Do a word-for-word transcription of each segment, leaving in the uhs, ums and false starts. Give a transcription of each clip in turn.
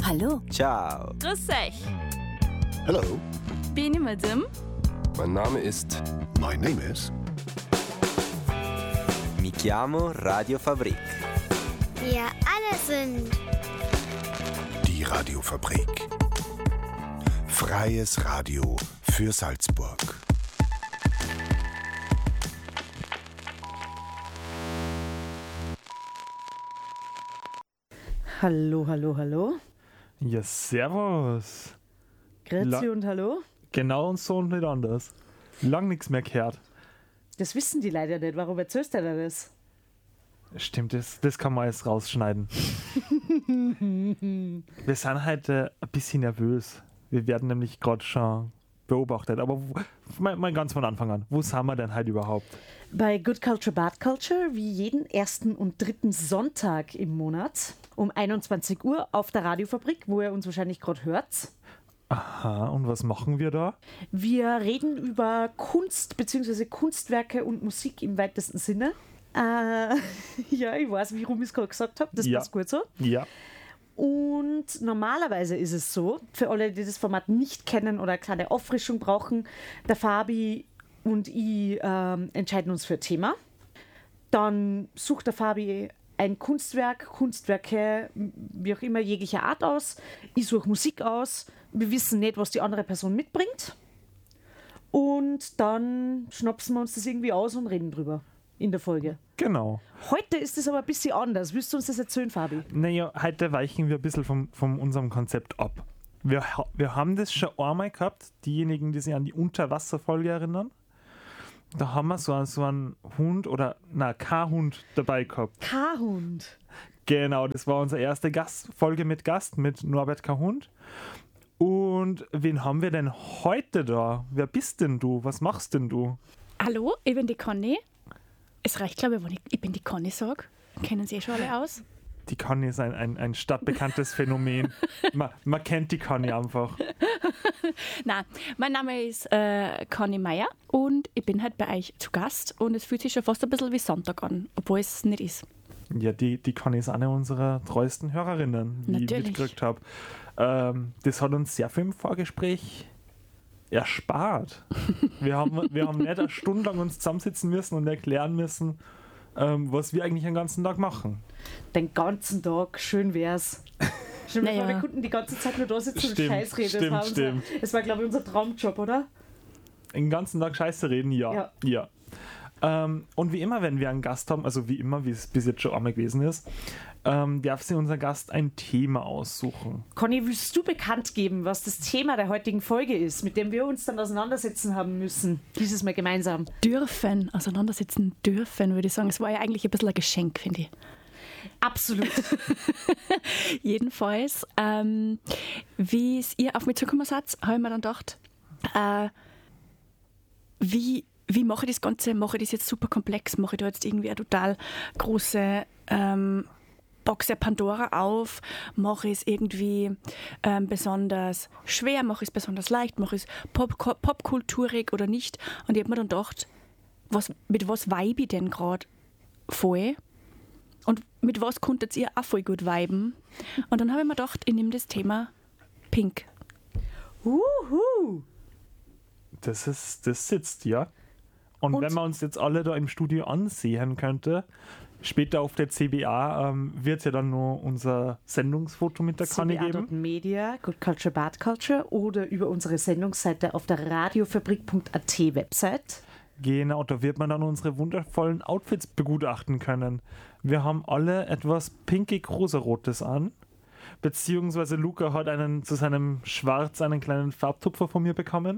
Hallo. Ciao. Grüß euch. Hello. Bin ich mit dem? Mein Name ist... My name is... Mi chiamo Radio Fabrik. Wir alle sind... Die Radiofabrik. Freies Radio für Salzburg. Hallo, hallo, hallo. Ja, servus. Grüezi La- und hallo. Genau und so und nicht anders. Lang nichts mehr gehört. Das wissen die leider nicht. Warum erzählst du dir das? Stimmt, das, das kann man alles rausschneiden. Wir sind heute ein bisschen nervös. Wir werden nämlich gerade schon beobachtet. Aber wo, mal, mal ganz von Anfang an. Wo sind wir denn heute überhaupt? Bei Good Culture, Bad Culture, wie jeden ersten und dritten Sonntag im Monat um einundzwanzig Uhr auf der Radiofabrik, wo ihr uns wahrscheinlich gerade hört. Aha, und was machen wir da? Wir reden über Kunst bzw. Kunstwerke und Musik im weitesten Sinne. Äh, ja, ich weiß, wie rum ich es gerade gesagt habe. Das Ja. passt gut so. Ja. Und normalerweise ist es so, für alle, die das Format nicht kennen oder eine kleine Auffrischung brauchen, der Fabi und ich ähm, entscheiden uns für ein Thema. Dann sucht der Fabi ein Kunstwerk, Kunstwerke, wie auch immer, jeglicher Art aus. Ich suche Musik aus. Wir wissen nicht, was die andere Person mitbringt. Und dann schnapsen wir uns das irgendwie aus und reden drüber in der Folge. Genau. Heute ist es aber ein bisschen anders. Willst du uns das erzählen, Fabi? Naja, heute weichen wir ein bisschen von, von unserem Konzept ab. Wir, ha- wir haben das schon einmal gehabt, diejenigen, die sich an die Unterwasserfolge erinnern. Da haben wir so einen, so einen Hund oder, na, kein Hund dabei gehabt. K-Hund. Genau, das war unsere erste Gast, Folge mit Gast, mit Norbert Kahund. Und wen haben wir denn heute da? Wer bist denn du? Was machst denn du? Hallo, ich bin die Conny. Es reicht, glaube ich, wenn ich, ich bin die Conny sage. Kennen Sie eh schon alle aus? Die Conny ist ein, ein, ein stadtbekanntes Phänomen. Man, man kennt die Conny einfach. Nein, mein Name ist äh, Conny Meier und ich bin halt bei euch zu Gast und es fühlt sich schon fast ein bisschen wie Sonntag an, obwohl es nicht ist. Ja, die, die Conny ist eine unserer treuesten Hörerinnen, wie Natürlich. ich mitgekriegt habe. Ähm, das hat uns sehr viel im Vorgespräch erspart. Wir haben, wir haben nicht eine Stunde lang uns zusammensitzen müssen und erklären müssen, ähm, was wir eigentlich den ganzen Tag machen. Den ganzen Tag, schön wär's. Schön, Naja. naja. Wir konnten die ganze Zeit nur da sitzen und Stimmt, Scheiß reden. stimmt, das, war stimmt. unser, das war, glaube ich, unser Traumjob, oder? Den ganzen Tag Scheiße reden, ja. Ja. ja. Ähm, und wie immer, wenn wir einen Gast haben, also wie immer, wie es bis jetzt schon einmal gewesen ist, ähm, darf sich unser Gast ein Thema aussuchen. Conny, willst du bekannt geben, was das Thema der heutigen Folge ist, mit dem wir uns dann auseinandersetzen haben müssen, dieses Mal gemeinsam? Dürfen, auseinandersetzen dürfen, würde ich sagen. Es war ja eigentlich ein bisschen ein Geschenk, finde ich. Absolut. Jedenfalls, ähm, wie es ihr auf mich zugekommen seid, habe ich mir dann gedacht, äh, wie, wie mache ich das Ganze? Mache ich das jetzt super komplex? Mache ich da jetzt irgendwie eine total große ähm, Box der Pandora auf? Mache ich es irgendwie ähm, besonders schwer? Mache ich es besonders leicht? Mache ich es pop- popkulturig oder nicht? Und ich habe mir dann gedacht, was, mit was vibe ich denn gerade voll? Und mit was konntet ihr auch voll gut viben? Und dann habe ich mir gedacht, ich nehme das Thema Pink. Uhu. Das ist, das sitzt, ja. Und, Und- wenn man uns jetzt alle da im Studio ansehen könnte, später auf der C B A ähm, wird es ja dann nur unser Sendungsfoto mit der Conny geben. Media, Good Culture, Bad Culture oder über unsere Sendungsseite auf der radiofabrik punkt a t Website. Genau, da wird man dann unsere wundervollen Outfits begutachten können. Wir haben alle etwas pinkig-rosarotes an. Beziehungsweise Luca hat einen zu seinem Schwarz einen kleinen Farbtupfer von mir bekommen.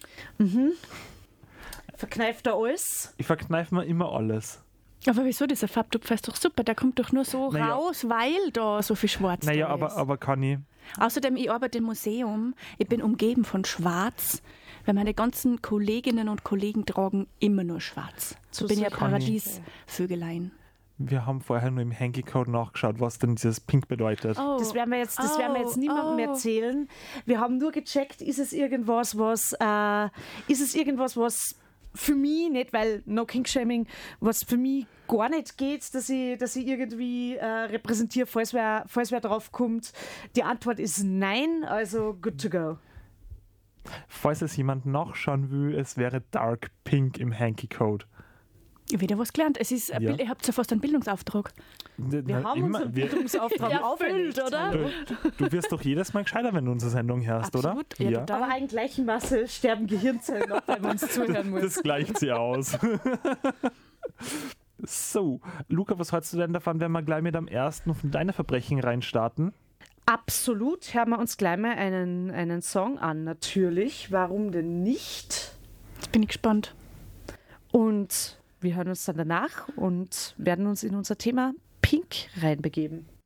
Verkneift er alles? Ich verkneife mir immer alles. Aber wieso, dieser Farbtupfer ist doch super, der kommt doch nur so Naja. raus, weil da so viel Schwarz Naja, da aber, ist. aber Conny, Außerdem, ich arbeite im Museum, ich bin umgeben von Schwarz, weil meine ganzen Kolleginnen und Kollegen tragen immer nur Schwarz. So So bin ich ein sicher. Paradiesvögelein. wir haben vorher nur im Hanky-Code nachgeschaut, was denn dieses Pink bedeutet. Oh. Das werden wir jetzt, das werden wir jetzt Oh, niemandem oh. erzählen. Wir haben nur gecheckt, ist es irgendwas, was, äh, ist es irgendwas, was für mich nicht, weil No King-Shaming, was für mich gar nicht geht, dass ich, dass ich irgendwie äh, repräsentiere, falls wer, falls wer drauf kommt. Die Antwort ist nein, also good to go. Falls es jemand nachschauen will, es wäre Dark Pink im Hanky Code. Wieder was gelernt. Es ist, ein Ja. Bild- ihr habt ja fast einen Bildungsauftrag. Wir Na, haben immer, unseren wir, Bildungsauftrag Erfüllt, auferlegt, oder? hallo. du, du wirst doch jedes Mal gescheiter, wenn du unsere Sendung hörst, Absolut, oder? ja, total. Aber in gleichem Maße sterben Gehirnzellen noch, wenn man uns zuhören muss. Das gleicht sie aus. So, Luca, was hältst du denn davon, wenn wir gleich mit am ersten von deinen Verbrechen reinstarten? Absolut, hören wir uns gleich mal einen, einen Song an, natürlich. Warum denn nicht? Jetzt bin ich gespannt. Und wir hören uns dann danach und werden uns in unser Thema Pink reinbegeben.